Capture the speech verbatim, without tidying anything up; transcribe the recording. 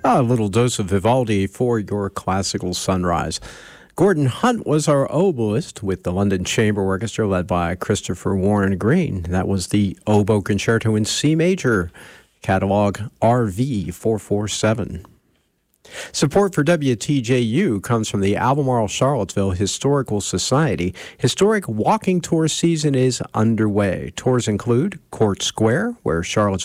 A little dose of Vivaldi for your classical sunrise. Gordon Hunt was our oboist with the London Chamber Orchestra led by Christopher Warren Green. That was the Oboe Concerto in C major, catalog R V four forty-seven. Support for W T J U comes from the Albemarle Charlottesville Historical Society. Historic walking tour season is underway. Tours include Court Square, where Charlottesville